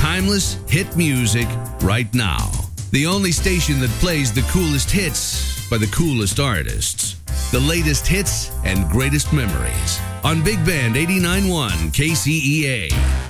timeless hit music right now. The only station that plays the coolest hits by the coolest artists. The latest hits and greatest memories on Big Band 89.1 KCEA.